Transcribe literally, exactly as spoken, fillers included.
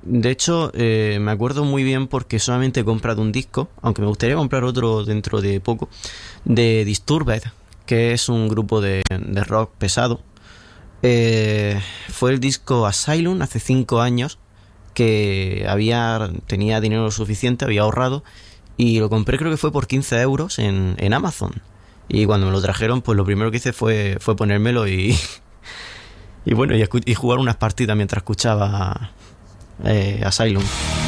De hecho, eh, me acuerdo muy bien porque solamente he comprado un disco, aunque me gustaría comprar otro dentro de poco, de Disturbed, que es un grupo de, de rock pesado. Eh, fue el disco Asylum hace cinco años que había tenía dinero suficiente, había ahorrado y lo compré, creo que fue por quince euros en, en Amazon. Y cuando me lo trajeron, pues lo primero que hice fue, fue ponérmelo y, y bueno, y, escu- y jugar unas partidas mientras escuchaba eh, Asylum.